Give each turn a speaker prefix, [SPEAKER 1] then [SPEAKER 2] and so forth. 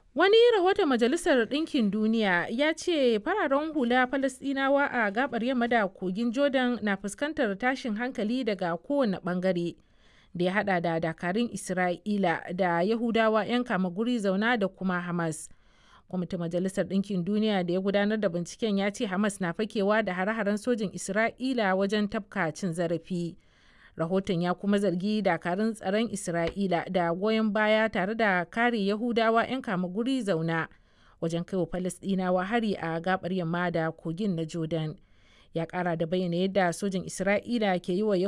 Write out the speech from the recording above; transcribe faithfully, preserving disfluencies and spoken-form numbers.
[SPEAKER 1] Wani rahoton Majalisar Ɗinkin Duniya ya ce fararen hula Falasɗinawa a gaɓar yamma da kogin Jordan na fuskantar tashin hankali daga kowane ɓangare, da ya haɗa da dakarun Isra'ila da Yahudawa 'yan kama guri zauna da kuma Hamas. Kwamitin Majalisar Ɗinkin Duniya da ya gudanar da binciken ya ce Hamas na fakewa da hare-haren sojin Isra'ila wajen tafka cin zarafi. Rahoton ya kuma zargi dakarun tsaron Isra'ila da goyon baya tare da kare Yahudawa 'yan kama guri zauna wajen kaiwa Falasɗinawa hari a gaɓar yamma da kogin na Jordan. Ya ƙara da bayyana yadda sojin Isra'ila ke yi wa